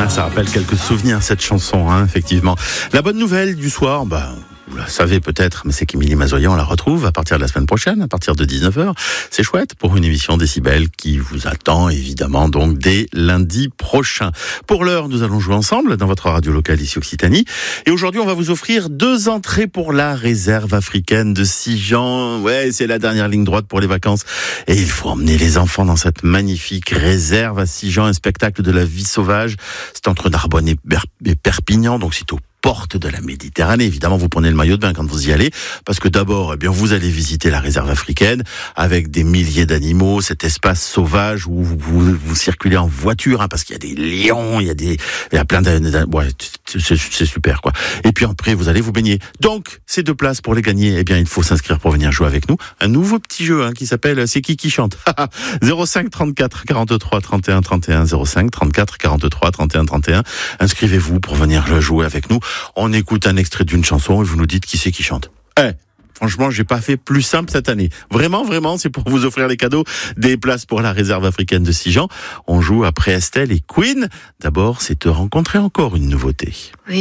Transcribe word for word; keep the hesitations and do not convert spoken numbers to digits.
Ah, ça rappelle quelques souvenirs, cette chanson, hein, effectivement. La bonne nouvelle du soir, bah, vous la savez peut-être, mais c'est qu'Émilie Mazoyan, on la retrouve à partir de la semaine prochaine, à partir de dix-neuf heures. C'est chouette pour une émission Décibel qui vous attend évidemment donc dès lundi prochain. Pour l'heure, nous allons jouer ensemble dans votre radio locale ici Occitanie. Et aujourd'hui, on va vous offrir deux entrées pour la réserve africaine de Sijan. Ouais, c'est la dernière ligne droite pour les vacances. Et il faut emmener les enfants dans cette magnifique réserve à Sijan, un spectacle de la vie sauvage. C'est entre Narbonne et, Ber- et Perpignan, donc c'est au porte de la Méditerranée. Évidemment, vous prenez le maillot de bain quand vous y allez, parce que d'abord, eh bien, vous allez visiter la réserve africaine avec des milliers d'animaux, cet espace sauvage où vous, vous, vous circulez en voiture, hein, parce qu'il y a des lions, il y a des, il y a plein d'animaux. Ouais, c'est, c'est super, quoi. Et puis après, vous allez vous baigner. Donc, ces deux places pour les gagner, eh bien, il faut s'inscrire pour venir jouer avec nous. Un nouveau petit jeu, hein, qui s'appelle C'est qui qui chante? zéro cinq trente-quatre quarante-trois trente et un trente et un, zéro cinq trente-quatre quarante-trois trente et un trente et un. Inscrivez-vous pour venir jouer avec nous. On écoute un extrait d'une chanson et vous nous dites qui c'est qui chante. Eh, franchement, j'ai pas fait plus simple cette année. Vraiment, vraiment, c'est pour vous offrir les cadeaux des places pour la réserve africaine de Sijan. On joue après Estelle et Queen. D'abord, c'est te rencontrer encore une nouveauté. Oui.